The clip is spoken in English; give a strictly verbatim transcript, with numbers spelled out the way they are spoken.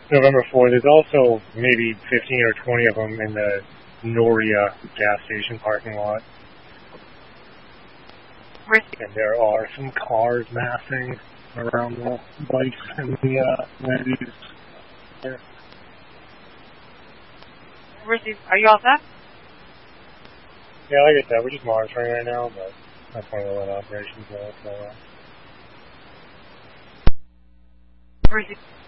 November fourth. There's also maybe fifteen or twenty of them in the Noria gas station parking lot. And there are some cars massing around the bikes and the uh, ladies there. Are you all set? Yeah, like I said, we're just monitoring right now, but that's one of the line operations now. So, uh.